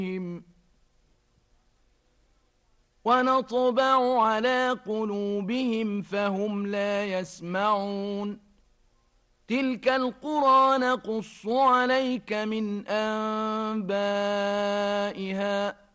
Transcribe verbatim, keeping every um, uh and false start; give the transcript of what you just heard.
ونطبع على قلوبهم فهم لا يسمعون تلك القرى نقص عليك من أنبائها